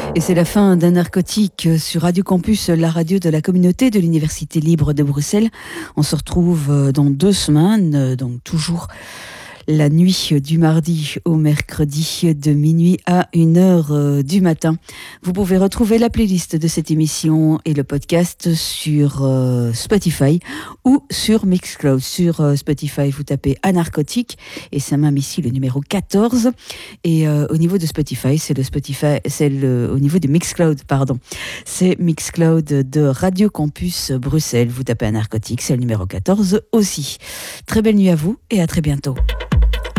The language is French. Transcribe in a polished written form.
Et c'est la fin d'un narcotique sur Radio Campus, la radio de la communauté de l'Université libre de Bruxelles. On se retrouve dans 2 semaines, donc toujours la nuit du mardi au mercredi de minuit à 1h du matin. Vous pouvez retrouver la playlist de cette émission et le podcast sur Spotify ou sur Mixcloud. Sur Spotify, vous tapez Anarcotique et ça m'a mis ici le numéro 14. Et au niveau de Spotify, au niveau de Mixcloud, pardon. C'est Mixcloud de Radio Campus Bruxelles. Vous tapez Anarcotique, c'est le numéro 14 aussi. Très belle nuit à vous et à très bientôt.